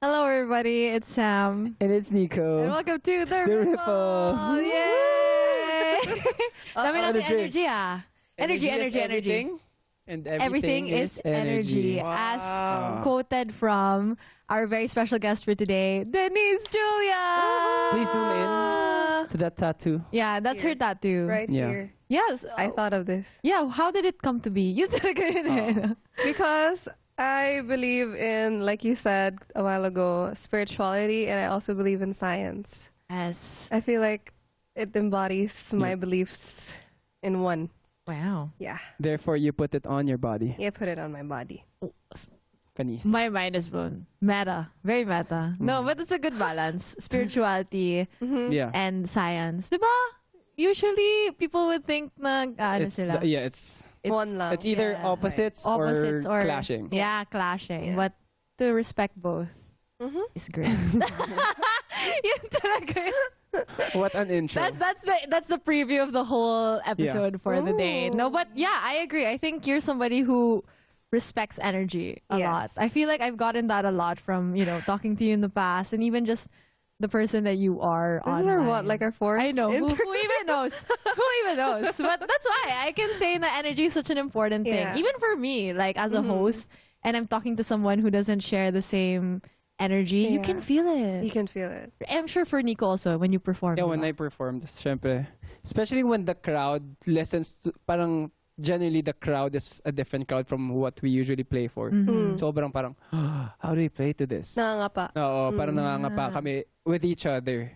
Hello, everybody. It's Sam. And it's Nico. And welcome to The The Ripple. Ripple. Yay! Dami the natin drink. energy, ah. Energy. Everything. And Everything is energy. Wow. As quoted from our very special guest for today, Denise Julia. Please zoom in to that tattoo. Yeah, that's her tattoo. Right Yeah. here. Yes. I thought of this Yeah, how did it come to be? Yun talaga yun eh. because I believe in, like you said a while ago, spirituality, and I also believe in science. Yes. I feel like it embodies my beliefs in one. Wow. Yeah. Therefore, you put it on your body. Yeah, put it on my body. Panis. My mind is blown. Meta. Very meta. No, but it's a good balance. Spirituality Yeah. and science. Diba? Usually, people would think na ano It's, sila. it's One lang. it's either Yeah. opposites, Opposites or clashing. Yeah, clashing. Yeah. But to respect both is great. Yun talaga yun. What an intro. That's the preview of the whole episode for the day. No, but yeah, I agree. I think you're somebody who respects energy a Yes. lot. I feel like I've gotten that a lot from, talking to you in the past and even just the person that you are This is our online. what, like our fourth? I know. Who even knows? Who even knows? But that's why I can say that energy is such an important thing. Yeah. Even for me, like as a host, and I'm talking to someone who doesn't share the same energy, you Yeah. can feel it. You can feel it. I'm sure for Nico also, when you perform. Yeah, when diba? I performed, syempre. Especially when the crowd listens to, parang generally the crowd is a different crowd from what we usually play for. Sobrang parang, how do we play to this? Nangangapa. Oo, parang nangangapa kami with each other.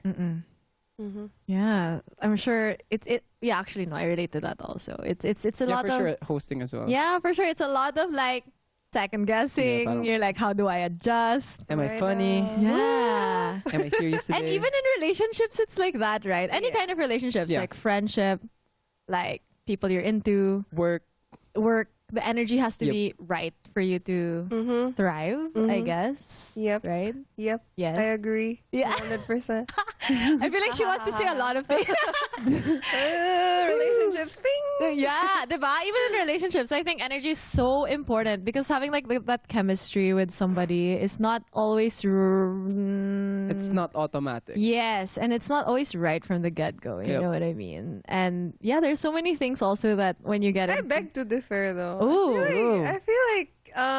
Yeah, I'm sure it. Yeah, actually, no, I relate to that also. It's a Yeah, lot for of sure, hosting as well. yeah, for sure. It's a lot of like second guessing. Yeah, parang- You're like, how do I adjust? Am I Right funny? on. Yeah. Am I serious today? And even in relationships, it's like that, right? Any kind of relationships, Yeah. like friendship, like people you're into, work. work, the energy has to Yep. be right for you to thrive, I guess. Yep. Right? Yep. Yes. I agree. Yeah. 100%. I feel like she wants to say a lot of things. Relationships. Bing! Yeah, diba? Even in relationships, I think energy is so important because having like that chemistry with somebody is not always. It's not automatic. Yes, and it's not always right from the get go. You Yep. know what I mean? And yeah, there's so many things also that when you get I into- beg to differ, though. Ooh, ooh. I feel like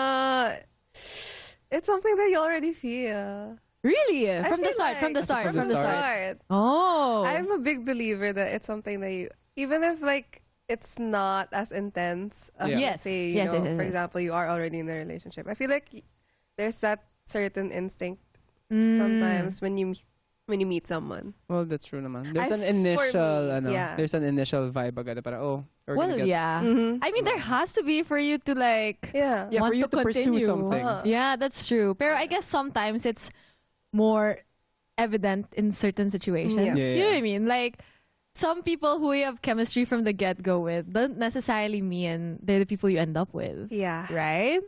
it's something that you already feel. Really? I From the feel start, like- from the start, From the from the start. start. Oh. I'm a big believer that it's something that you, even if like it's not as intense as Yeah. Yes, let's say, yes, yes, for yes. example, you are already in a relationship. I feel like there's that certain instinct sometimes when you meet someone. Well, that's true naman. There's I- an for initial, me, yeah. there's an initial vibe agad. Parang, we're Well, gonna get... yeah. I mean, there has to be for you to like Yeah. Yeah, want for you to pursue continue. something. Yeah, that's true. Pero I guess sometimes it's more evident in certain situations. Yeah. Yeah, You know yeah. what I mean? Like some people who you have chemistry from the get go with don't necessarily mean they're the people you end up with. Yeah. Right?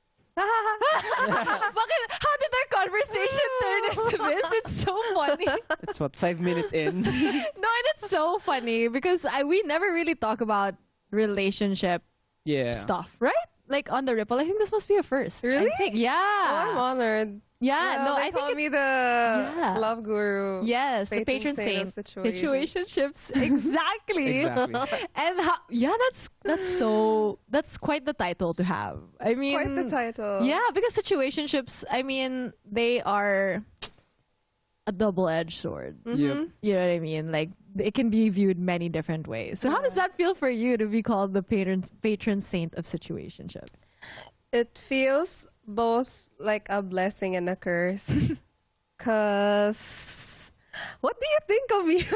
Bakit? How did our conversation turn into this? It's so funny. It's what, 5 minutes in? No, and it's so funny because we never really talk about relationship Yeah. stuff, right? Like on the Ripple, I think this must be a first. Really? I think, yeah. Oh, I'm honored. Yeah, no, they I call think me the Yeah. love guru. yes, the patron patron saint saint of situations. situationships exactly. Exactly. And that's quite the title to have. I mean, Quite the title. Yeah, because situationships, I mean, they are a double-edged sword. Yep. You know what I mean? Like it can be viewed many different ways. So how does that feel for you to be called the patron saint of situationships? It feels both like a blessing and a curse. Cause what do you think of me?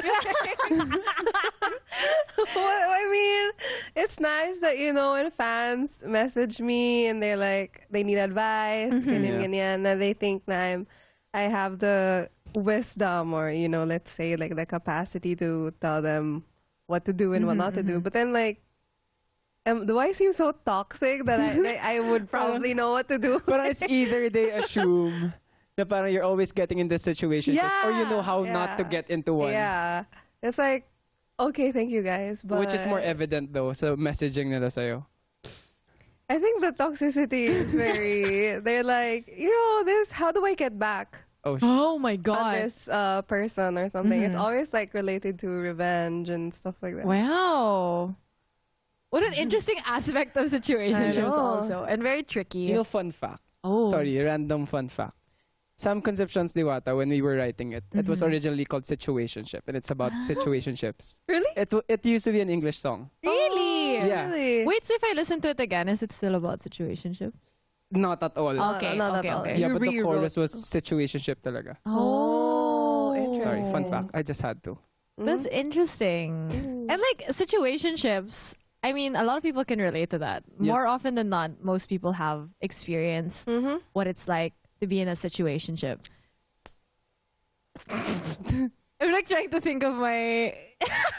I mean, it's nice that when fans message me and they're like they need advice, ganyan, Yeah. ganyan, and they think that I have the wisdom or let's say like the capacity to tell them what to do and what not to do. But then like do I seem so toxic that I would probably know what to do? But it's either they assume na parang you're always getting in this situation, or you know how not to get into one. Yeah. It's like, okay, thank you guys. But Which is more evident though sa messaging nila sa'yo. I think the toxicity is very. They're like, this. How do I get back Oh, Oh my on god. this person or something? It's always like related to revenge and stuff like that. Wow. What an interesting aspect of situationships know. also. And very tricky. fun fact. Oh. Sorry, random fun fact. Some Conceptions Diwata, when we were writing it, it was originally called Situationship, and it's about situationships. Really? It used to be an English song. Really? Yeah. Really? Wait, so if I listen to it again, is it still about situationships? Not at all. Okay, not okay, at all. okay. Yeah, You but the rewrote. chorus was situationship talaga. Oh, interesting. Sorry, fun fact. I just had to. That's interesting. And like situationships, I mean, a lot of people can relate to that. Yeah. More often than not, most people have experienced what it's like to be in a situationship. I'm like trying to think of my